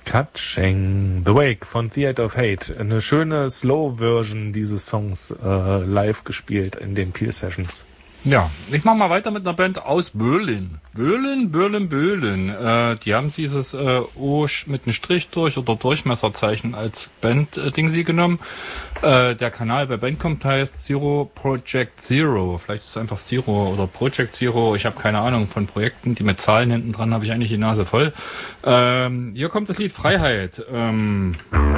Katsching, The Wake von Theater of Hate. Eine schöne Slow-Version dieses Songs live gespielt in den Peel Sessions. Ja, ich mach mal weiter mit einer Band aus Böhlen. Böhlen. Die haben dieses O mit einem Strich durch oder Durchmesserzeichen als Band-Ding genommen. Der Kanal bei Bandcamp heißt Zero Project Zero. Vielleicht ist es einfach Zero oder Project Zero. Ich habe keine Ahnung von Projekten, die mit Zahlen hinten dran habe ich eigentlich die Nase voll. Hier kommt das Lied Freiheit.